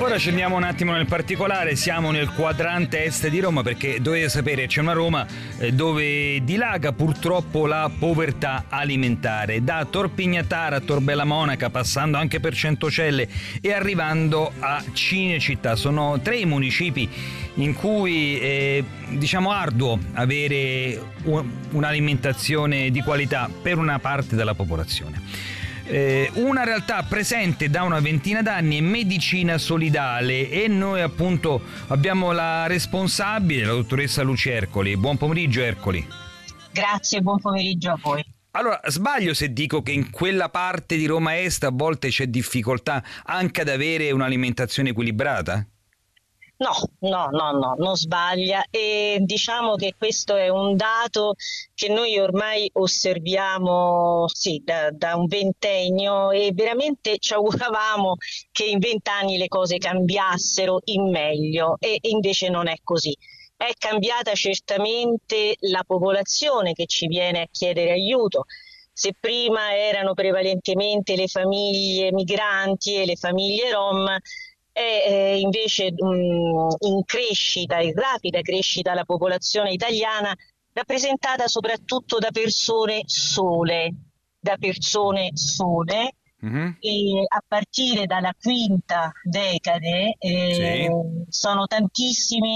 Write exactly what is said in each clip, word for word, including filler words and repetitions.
Ora scendiamo un attimo nel particolare, siamo nel quadrante est di Roma perché dovete sapere c'è una Roma dove dilaga purtroppo la povertà alimentare, da Tor Pignatara a Tor Bella Monaca, passando anche per Centocelle e arrivando a Cinecittà. Sono tre i municipi in cui è diciamo arduo avere un'alimentazione di qualità per una parte della popolazione. Eh, una realtà presente da una ventina d'anni è Medicina Solidale e noi appunto abbiamo la responsabile, la dottoressa Lucia Ercoli. Buon pomeriggio Ercoli. Grazie, buon pomeriggio a voi. Allora, sbaglio se dico che in quella parte di Roma Est a volte c'è difficoltà anche ad avere un'alimentazione equilibrata? No, no, no, no, non sbaglia, e diciamo che questo è un dato che noi ormai osserviamo sì, da, da un ventennio, e veramente ci auguravamo che in vent'anni le cose cambiassero in meglio, e invece non è così. È cambiata certamente la popolazione che ci viene a chiedere aiuto. Se prima erano prevalentemente le famiglie migranti e le famiglie rom, è eh, invece mh, in crescita, in rapida crescita la popolazione italiana, rappresentata soprattutto da persone sole, da persone sole, mm-hmm. e a partire dalla quinta decade eh, sì. sono tantissimi,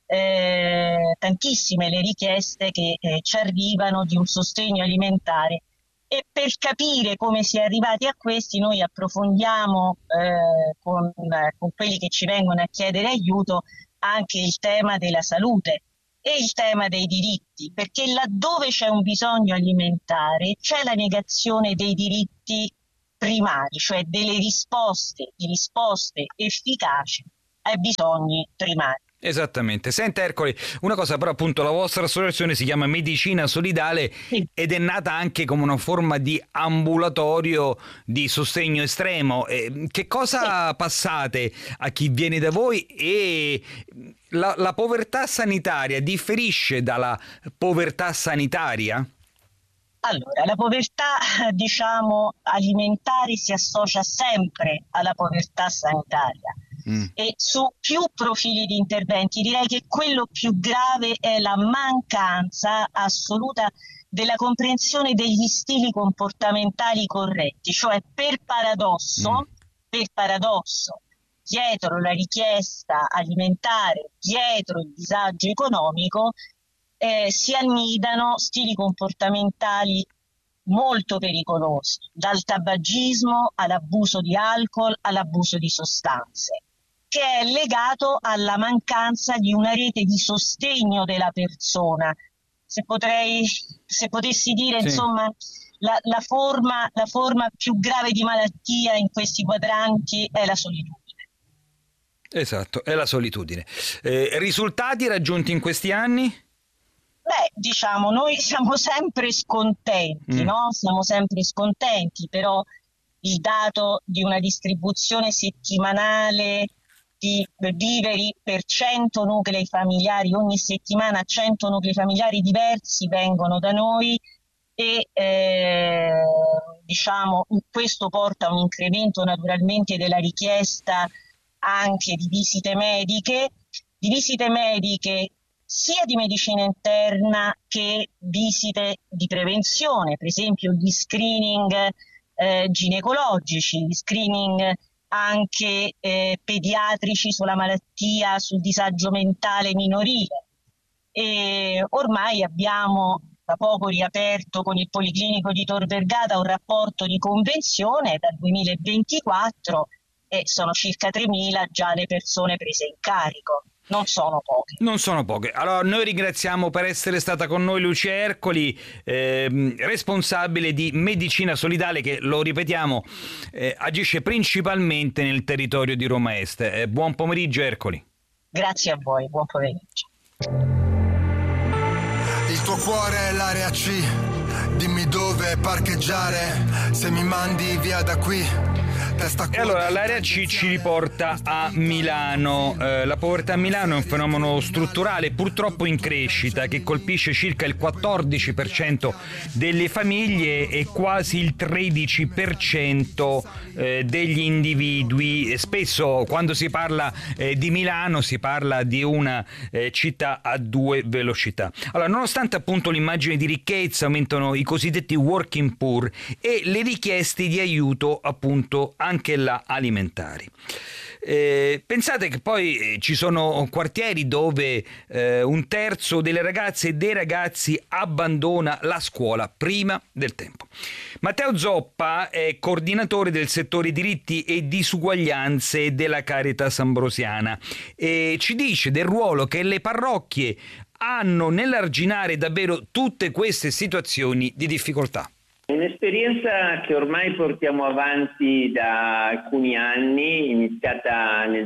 eh, tantissime le richieste che eh, ci arrivano di un sostegno alimentare. E per capire come si è arrivati a questi noi approfondiamo eh, con, con quelli che ci vengono a chiedere aiuto anche il tema della salute e il tema dei diritti, perché laddove c'è un bisogno alimentare c'è la negazione dei diritti primari, cioè delle risposte, di risposte efficaci ai bisogni primari. Esattamente. Senta Ercoli, una cosa però appunto la vostra associazione si chiama Medicina Solidale sì. ed è nata anche come una forma di ambulatorio di sostegno estremo. Eh, che cosa sì. passate a chi viene da voi, e la, la povertà sanitaria differisce dalla povertà sanitaria? Allora, la povertà, diciamo, alimentare si associa sempre alla povertà sanitaria. Mm. E su più profili di interventi direi che quello più grave è la mancanza assoluta della comprensione degli stili comportamentali corretti, cioè per paradosso, mm. per paradosso, dietro la richiesta alimentare, dietro il disagio economico, eh, si annidano stili comportamentali molto pericolosi, dal tabagismo all'abuso di alcol, all'abuso di sostanze, che è legato alla mancanza di una rete di sostegno della persona. Se potrei, se potessi dire, sì. insomma, la, la, forma, la forma più grave di malattia in questi quadranti è la solitudine. Esatto, è la solitudine. Eh, risultati raggiunti in questi anni? Beh, diciamo, noi siamo sempre scontenti, mm. no? Siamo sempre scontenti, però il dato di una distribuzione settimanale di viveri per cento nuclei familiari, ogni settimana cento nuclei familiari diversi vengono da noi, e eh, diciamo questo porta a un incremento naturalmente della richiesta anche di visite mediche, di visite mediche sia di medicina interna che visite di prevenzione, per esempio gli screening eh, ginecologici, gli screening anche eh, pediatrici sulla malattia, sul disagio mentale minorile. E ormai abbiamo da poco riaperto con il Policlinico di Tor Vergata un rapporto di convenzione dal duemilaventiquattro, e sono circa tremila già le persone prese in carico. Non sono poche. Non sono poche. Allora noi ringraziamo per essere stata con noi Lucia Ercoli, eh, responsabile di Medicina Solidale, che, lo ripetiamo, eh, agisce principalmente nel territorio di Roma Est. Eh, buon pomeriggio Ercoli. Grazie a voi, buon pomeriggio. Il tuo cuore è l'area C, dimmi dove parcheggiare, se mi mandi via da qui testa E allora l'area C ci riporta a Milano. Eh, la povertà a Milano è un fenomeno strutturale purtroppo in crescita che colpisce circa il quattordici per cento delle famiglie e quasi il tredici per cento eh, degli individui. Spesso quando si parla eh, di Milano si parla di una eh, città a due velocità. Allora, nonostante appunto l'immagine di ricchezza, aumentano i cosiddetti working poor e le richieste di aiuto appunto anche là alimentari. Eh, pensate che poi eh, ci sono quartieri dove eh, un terzo delle ragazze e dei ragazzi abbandona la scuola prima del tempo. Matteo Zoppa è coordinatore del settore diritti e disuguaglianze della Caritas Ambrosiana e ci dice del ruolo che le parrocchie hanno nell'arginare davvero tutte queste situazioni di difficoltà. Un'esperienza che ormai portiamo avanti da alcuni anni, iniziata nel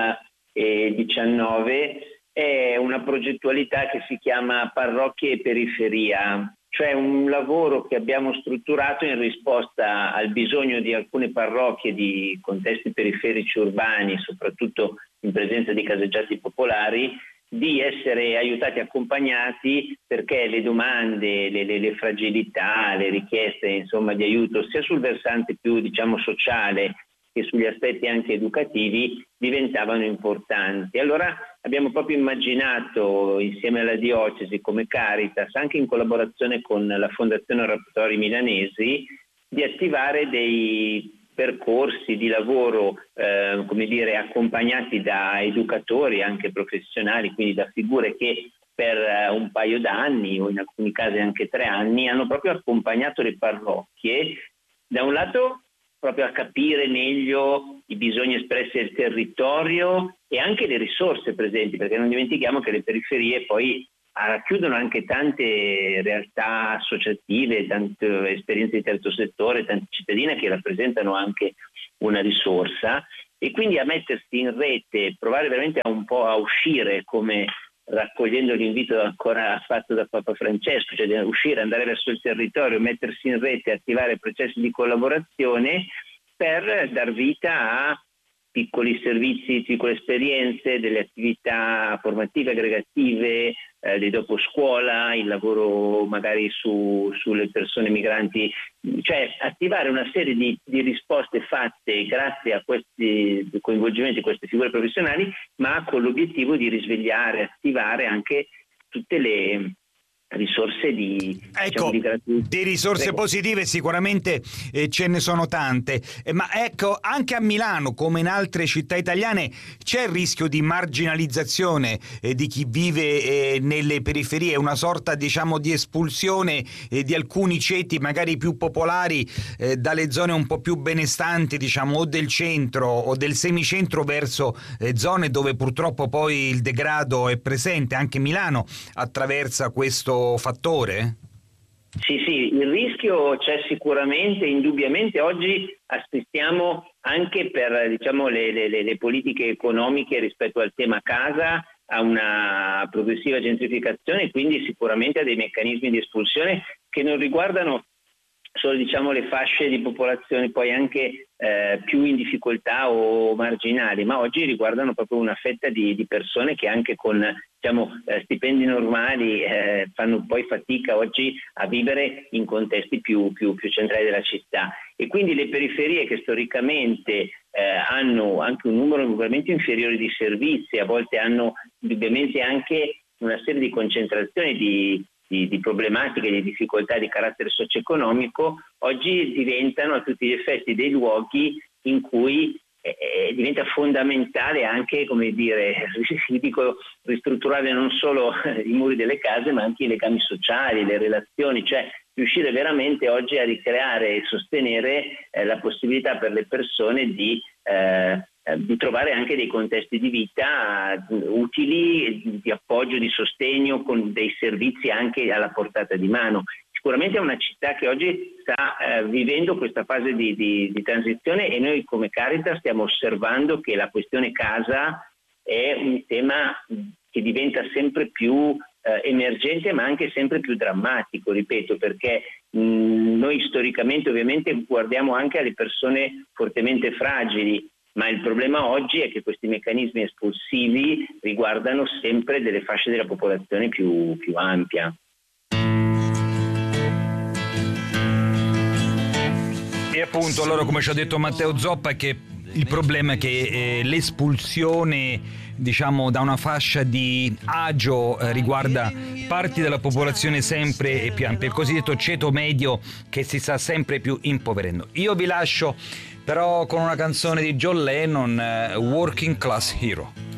duemiladiciannove, è una progettualità che si chiama Parrocchie e Periferia, cioè un lavoro che abbiamo strutturato in risposta al bisogno di alcune parrocchie di contesti periferici urbani, soprattutto in presenza di caseggiati popolari, di essere aiutati e accompagnati perché le domande, le, le, le fragilità, le richieste insomma di aiuto sia sul versante più diciamo sociale che sugli aspetti anche educativi diventavano importanti. Allora abbiamo proprio immaginato insieme alla diocesi come Caritas, anche in collaborazione con la Fondazione Oratori Milanesi, di attivare dei percorsi di lavoro eh, come dire accompagnati da educatori anche professionali, quindi da figure che per eh, un paio d'anni o in alcuni casi anche tre anni hanno proprio accompagnato le parrocchie da un lato proprio a capire meglio i bisogni espressi del territorio e anche le risorse presenti, perché non dimentichiamo che le periferie poi racchiudono anche tante realtà associative, tante esperienze di terzo settore, tante cittadine che rappresentano anche una risorsa, e quindi a mettersi in rete, provare veramente a un po' a uscire, come raccogliendo l'invito ancora fatto da Papa Francesco, cioè di uscire, andare verso il territorio, mettersi in rete, attivare processi di collaborazione per dar vita a piccoli servizi, piccole esperienze, delle attività formative, aggregative, eh, di dopo scuola, il lavoro magari su, sulle persone migranti, cioè attivare una serie di, di risposte fatte grazie a questi coinvolgimenti di queste figure professionali, ma con l'obiettivo di risvegliare, attivare anche tutte le risorse di, ecco, diciamo, di, di risorse Prego. positive sicuramente eh, ce ne sono tante, eh, ma ecco, anche a Milano come in altre città italiane c'è il rischio di marginalizzazione eh, di chi vive eh, nelle periferie, una sorta diciamo di espulsione eh, di alcuni ceti magari più popolari eh, dalle zone un po' più benestanti, diciamo, o del centro o del semicentro verso eh, zone dove purtroppo poi il degrado è presente. Anche Milano attraversa questo fattore? Sì, sì, il rischio c'è sicuramente, indubbiamente. Oggi assistiamo anche per diciamo, le, le, le politiche economiche rispetto al tema casa a una progressiva gentrificazione e quindi sicuramente a dei meccanismi di espulsione che non riguardano solo diciamo, le fasce di popolazione poi anche eh, più in difficoltà o marginali, ma oggi riguardano proprio una fetta di, di persone che anche con diciamo, eh, stipendi normali eh, fanno poi fatica oggi a vivere in contesti più, più, più centrali della città. E quindi le periferie che storicamente eh, hanno anche un numero veramente inferiore di servizi, a volte hanno indubbiamente anche una serie di concentrazioni di Di, di problematiche, di difficoltà di carattere socio-economico, oggi diventano a tutti gli effetti dei luoghi in cui eh, diventa fondamentale anche, come dire, dico, ristrutturare non solo i muri delle case ma anche i legami sociali, le relazioni, cioè riuscire veramente oggi a ricreare e sostenere eh, la possibilità per le persone di eh, di trovare anche dei contesti di vita utili, di appoggio, di sostegno, con dei servizi anche alla portata di mano. Sicuramente è una città che oggi sta eh, vivendo questa fase di, di, di transizione e noi come Caritas stiamo osservando che la questione casa è un tema che diventa sempre più eh, emergente ma anche sempre più drammatico, ripeto, perché mh, noi storicamente ovviamente guardiamo anche alle persone fortemente fragili, ma il problema oggi è che questi meccanismi espulsivi riguardano sempre delle fasce della popolazione più, più ampia. E appunto, allora, come ci ha detto Matteo Zoppa, che il problema è che eh, l'espulsione, diciamo, da una fascia di agio eh, riguarda parti della popolazione sempre più ampia, il cosiddetto ceto medio che si sta sempre più impoverendo. Io vi lascio però con una canzone di John Lennon, uh, Working Class Hero.